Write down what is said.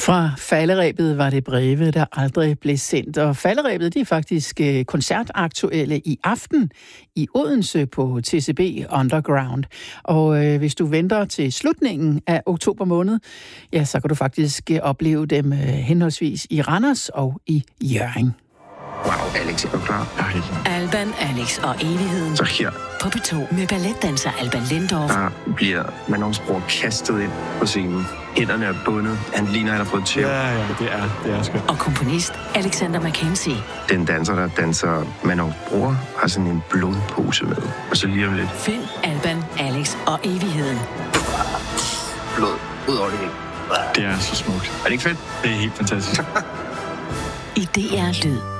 Fra falderebet var det breve, der aldrig blev sendt. Og falderebet, det er faktisk koncertaktuelle i aften i Odense på TCB Underground. Og hvis du venter til slutningen af oktober måned, ja, så kan du faktisk opleve dem henholdsvis i Randers og i Hjørring. Wow, Alex, er du klar? Alban, Alex og evigheden. Så her. På P2 med balletdanser Alban Lindorff. Der bliver Manons bror kastet ind på scenen. Hænderne er bundet. Han ligner, han har fået tæv. Ja, det er skønt. Og komponist Alexander McKenzie. Den danser, der danser Manons bror, har sådan en blodpose med. Og så lige om lidt. Find Alban, Alex og evigheden. Blod ud over det hele. Det er så smukt. Er det ikke fedt? Det er helt fantastisk. I DR Lyd.